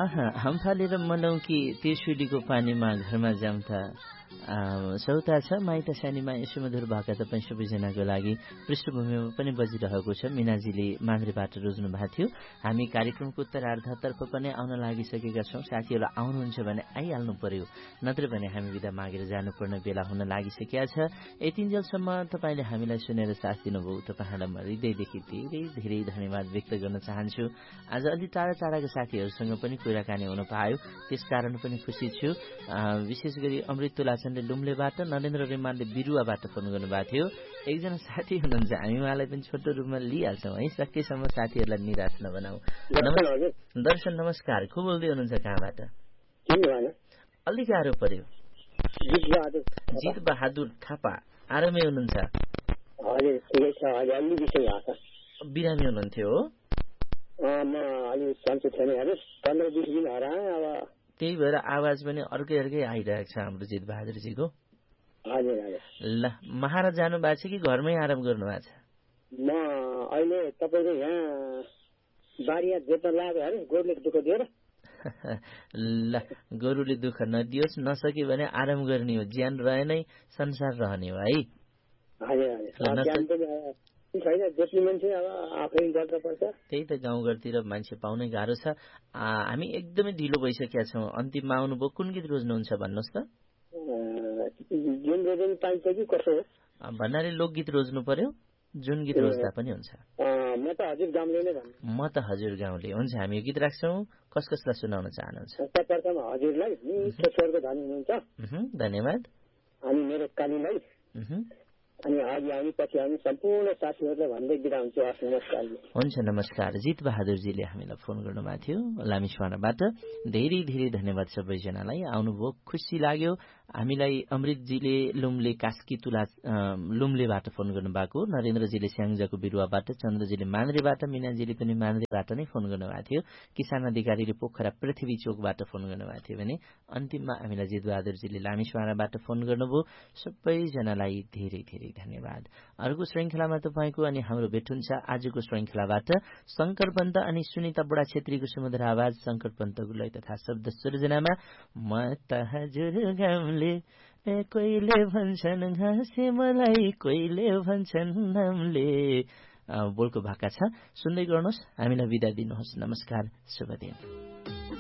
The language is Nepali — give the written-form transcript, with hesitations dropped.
हम फालेर मनाउ कि त्रिशुलीको पानीमा घरमा जाउँ त सौता छ माइत सानीमा यसो मधुर भाका तपाईँ सबैजनाको लागि पृष्ठभूमिमा पनि बजिरहेको छ। मिनाजीले मान्द्रेबाट रोज्नु भएको थियो। हामी कार्यक्रमको उत्तरार्धतर्फ पनि आउन लागिसकेका छौँ। साथीहरूलाई आउनुहुन्छ भने आइहाल्नु पर्यो, नत्र भने हामी बिदा मागेर जानुपर्ने बेला हुन लागिसकेका छ। यतिन्जेलसम्म तपाईँले हामीलाई सुनेर साथ दिनुभयो, तपाईँहरूलाई म हृदयदेखि धेरै धेरै धन्यवाद व्यक्त गर्न चाहन्छु। आज अलि टाढा टाढाका साथीहरूसँग पनि कुराकानी हुन पायो, त्यसकारण पनि खुसी छु। विशेष गरी अमृत तुलाचनले लुम्लेबाट, नरेन्द्र रिमालले बिरुवाबाट फोन गर्नुभएको थियो। एकजना साथी हुनुहुन्छ, हामी उहाँलाई पनि छोटो रूपमा लिइहाल्छौँ है, सकेसम्म साथीहरूलाई निराश नबनाऊ। दर्शन नमस्कार, को बोल्दै हुनुहुन्छ, कहाँबाट? अलिक गाह्रो पर्यो। जित बहादुर थापा, आरामै हुनुहुन्छ? बिरामी हुनुहुन्थ्यो हो? त्यही भएर आवाज पनि अर्कै अर्कै आइरहेको छ हाम्रो जित बहादुरजीको। ल, महाराज जानु भएको छ कि घरमै आराम गर्नु भएको छ? म अहिले तपाईँको यहाँ बारीमा जोत्न लाग्यो अरे, गोरुले दुःख दिएर। ल, गोरुले दुःख नदियोस्, नसक्यो भने आराम गर्ने हो, ज्यान रहे नै संसार रहने हो है। त्यही त, गाउँघरतिर मान्छे पाउनै गाह्रो छ। हामी एकदमै ढिलो भइसकेका छौँ, अन्तिममा आउनुभयो। कुन गीत रोज्नुहुन्छ भन्नुहोस् त? भन्नाले लोकगीत रोज्नु पर्यो, जुन गीत रोज्दा पनि हुन्छ। म त हजुर गाउँले। हुन्छ, हामी यो गीत राख्छौँ। कस कसलाई सुनाउन चाहनुहुन्छ? हजुरलाई धन्यवाद। अनि मेरो कालीलाई, अनि हामी पछि हामी सम्पूर्ण साथीहरूलाई भन्दै बिदा हुन्छु। नमस्कार। हुन्छ, नमस्कार। जित बहादुरजीले हामीलाई फोन गर्नुभएको थियो लामिछानेबाट। धेरै धेरै धन्यवाद सबैजनालाई, आउनुभयो, खुसी लाग्यो। हामीलाई अमृतजीले लुम्ले कास्की तुला लुम्लेबाट फोन गर्नुभएको, नरेन्द्रजीले स्याङ्जाको बिरुवाबाट, चन्द्रजीले मान्द्रेबाट, मिनाजीले पनि मान्द्रेबाट नै फोन गर्नुभएको थियो, किसान अधिकारीले पोखरा पृथ्वी चोकबाट फोन गर्नुभएको थियो भने अन्तिममा हामीलाई जित बहादुरजीले लामिछानेबाट फोन गर्नुभयो। सबैजनालाई धेरै धेरै धन्यवाद। अर्को श्रृङ्खलामा तपाईँको अनि हाम्रो भेट हुन्छ। आजको श्रृङ्खलाबाट शङ्कर पन्त अनि सुनिता बुढा छेत्रीको सुमधुर आवाज, शङ्कर पन्तको लय तथा शब्द सृजनामा म त हजुर गाउँले, कोहीले भन्छन् घाँसे मलाई, कोहीले भन्छन् नामले बोलको भाका छ। सुन्दै गर्नुहोस्, हामीलाई बिदा दिनुहोस्। नमस्कार, शुभ दिन।